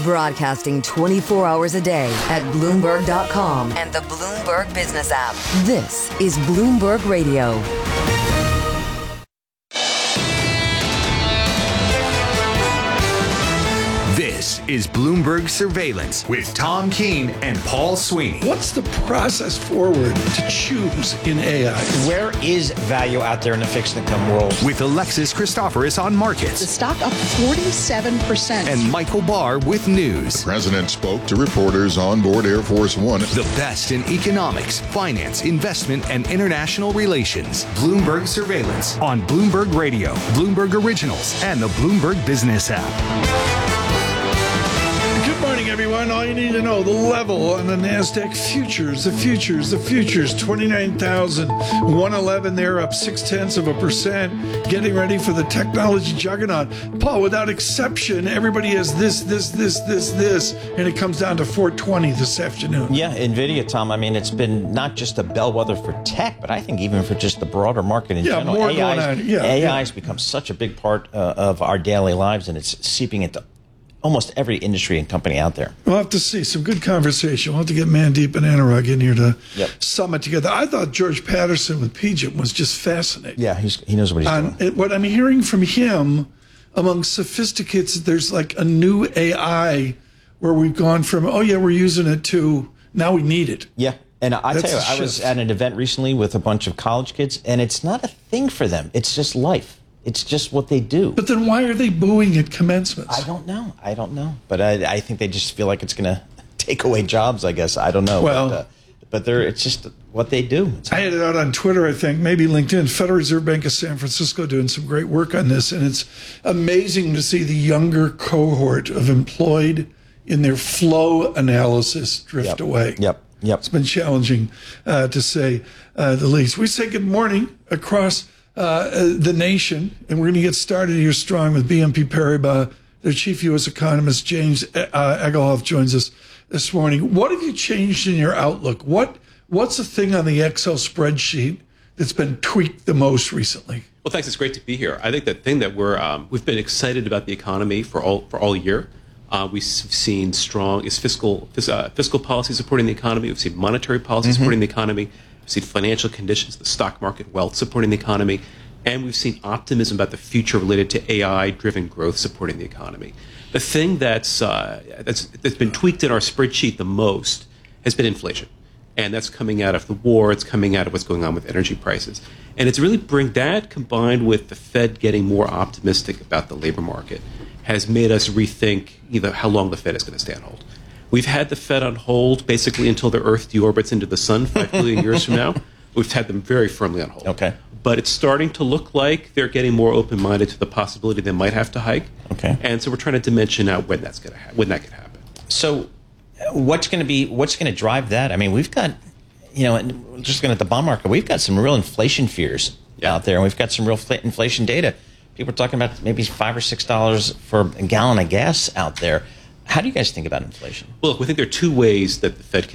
Broadcasting 24 hours a day at Bloomberg.com and the Bloomberg Business app. This is Bloomberg Radio. This is Bloomberg Surveillance with Tom Keene and Paul Sweeney. What's the process forward to choose in AI? Where is value out there in the fixed income world? With Alexis Christoforous on markets. The stock up 47%. And Michael Barr with news. The president spoke to reporters on board Air Force One. The best in economics, finance, investment, and international relations. Bloomberg Surveillance on Bloomberg Radio, Bloomberg Originals, and the Bloomberg Business app. Good morning, everyone. All you need to know, the level on the NASDAQ futures, the futures, 29,111 there, up 0.6%, getting ready for the technology juggernaut. Paul, without exception, everybody has this, and it comes down to 420 this afternoon. Yeah, NVIDIA, Tom. I mean, it's been not just a bellwether for tech, but I think even for just the broader market in general. More going on. AI has become such a big part of our daily lives, and it's seeping into almost every industry and company out there. We'll have to see. Some good conversation. We'll have to get Mandeep and Anurag in here to summit together. I thought George Patterson with PGIM was just fascinating. Yeah, he knows what he's doing. What I'm hearing from him, among sophisticates, there's like a new AI where we've gone from, we're using it, to now we need it. Yeah. And I tell you, I was at an event recently with a bunch of college kids, and it's not a thing for them. It's just life. It's just what they do. But then why are they booing at commencements? I don't know. But I think they just feel like it's going to take away jobs, I guess. I don't know. Well, but it's just what they do. I had it out on Twitter, I think, maybe LinkedIn. Federal Reserve Bank of San Francisco doing some great work on this. And it's amazing to see the younger cohort of employed in their flow analysis drift away. Yep. It's been challenging to say the least. We say good morning across the nation, and we're going to get started here strong with BNP Paribas. Their chief U.S. economist, James Egelhoff, joins us this morning. What have you changed in your outlook? What's the thing on the Excel spreadsheet that's been tweaked the most recently? Well, thanks. It's great to be here. I think the thing that we've been excited about the economy for all year. We've seen strong fiscal policy supporting the economy. We've seen monetary policy supporting the economy. We've seen financial conditions, the stock market, wealth supporting the economy, and we've seen optimism about the future related to AI-driven growth supporting the economy. The thing that's been tweaked in our spreadsheet the most has been inflation, and that's coming out of the war. It's coming out of what's going on with energy prices, and it's really that combined with the Fed getting more optimistic about the labor market has made us rethink how long the Fed is going to stay on hold. We've had the Fed on hold basically until the Earth deorbits into the sun 5 billion years from now. We've had them very firmly on hold. Okay. But it's starting to look like they're getting more open-minded to the possibility they might have to hike. Okay. And so we're trying to dimension out when that could happen. So what's going to drive that? I mean, we've got, just looking at the bond market, we've got some real inflation fears out there, and we've got some real inflation data. People are talking about maybe $5 or $6 for a gallon of gas out there. How do you guys think about inflation? Well, look, we think there are two ways that the Fed